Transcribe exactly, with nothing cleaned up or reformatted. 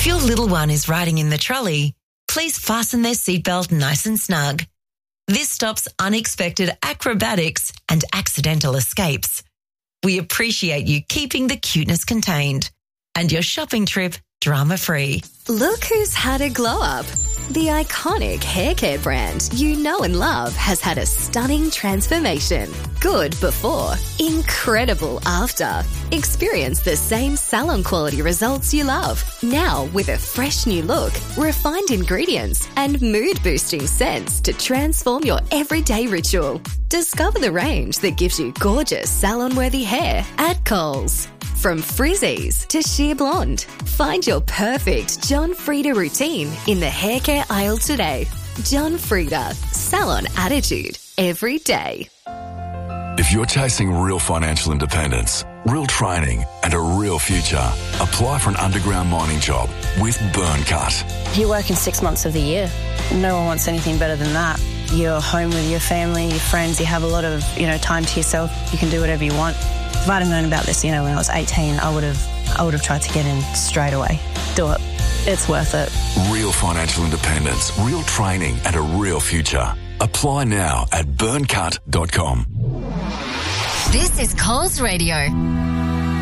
If your little one is riding in the trolley, please fasten their seatbelt nice and snug. This stops unexpected acrobatics and accidental escapes. We appreciate you keeping the cuteness contained and your shopping trip drama-free. Look who's had a glow up. The iconic hair care brand you know and love has had a stunning transformation. Good before, incredible after. Experience the same salon quality results you love. Now with a fresh new look, refined ingredients and mood-boosting scents to transform your everyday ritual. Discover the range that gives you gorgeous salon-worthy hair at Coles. From frizzies to sheer blonde, find your perfect John Frieda routine in the hair care aisle today. John Frieda, salon attitude every day. If you're chasing real financial independence, real training and a real future, apply for an underground mining job with Burncut. You work in six months of the year. No one wants anything better than that. You're home with your family, your friends, you have a lot of, you know, time to yourself. You can do whatever you want. If I'd have known about this, you know, when I was eighteen, I would have I would have tried to get in straight away. Do it. It's worth it. Real financial independence, real training and a real future. Apply now at burncut dot com. This is Coles Radio.